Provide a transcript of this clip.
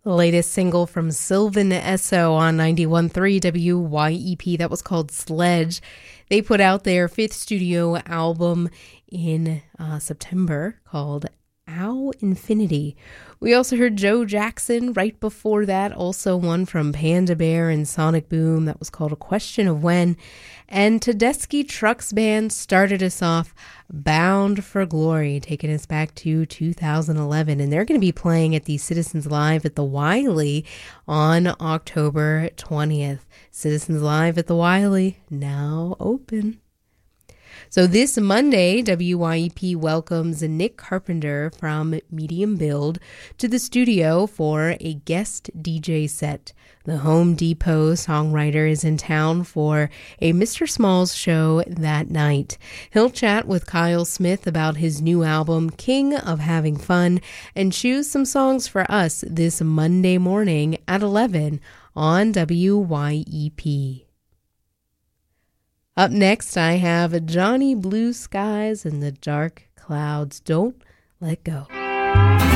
The latest single from Sylvan Esso on 91.3 WYEP, that was called Sledge. They put out their fifth studio album in September called Ow Infinity. We also heard Joe Jackson right before that, also one from Panda Bear and Sonic Boom that was called A Question of When. And Tedeschi Trucks Band started us off, Bound for Glory, taking us back to 2011. And they're going to be playing at the Citizens Live at the Wiley on October 20th. Citizens Live at the Wiley, now open. So this Monday, WYEP welcomes Nick Carpenter from Medium Build to the studio for a guest DJ set. The Home Depot songwriter is in town for a Mr. Smalls show that night. He'll chat with Kyle Smith about his new album, King of Having Fun, and choose some songs for us this Monday morning at 11 on WYEP. Up next, I have Johnny Blue Skies and the Dark Clouds. Don't Let Go.